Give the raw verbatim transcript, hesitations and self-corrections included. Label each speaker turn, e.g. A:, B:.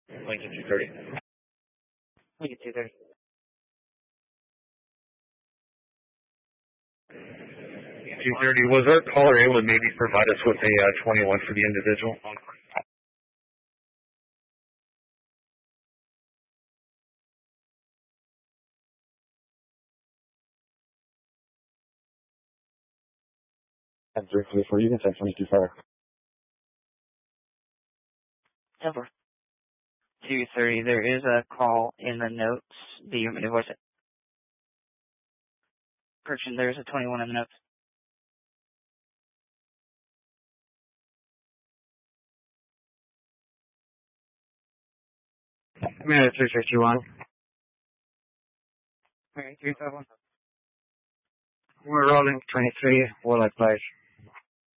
A: Lincoln two thirty.
B: Lincoln two thirty.
A: two thirty, was our caller able to maybe provide us with a uh, twenty-one for the individual?
C: ten three three four, you can send twenty-two fire.
B: ten four. two thirty, there is a call in the notes. Do you want me to voice it? Correction, there's a twenty-one in the notes.
D: Commander three fifty-one.
B: Mary three five one.
D: We're rolling twenty-three, Walleye Place.